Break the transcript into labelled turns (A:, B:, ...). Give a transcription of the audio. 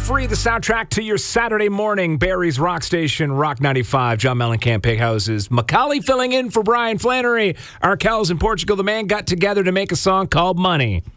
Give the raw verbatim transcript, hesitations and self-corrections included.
A: Free, the soundtrack to your Saturday morning. Barry's Rock Station, Rock ninety-five. John Mellencamp, Pig Houses. Macaulay filling in for Brian Flannery. Arkells in Portugal. The man got together to make a song called Money.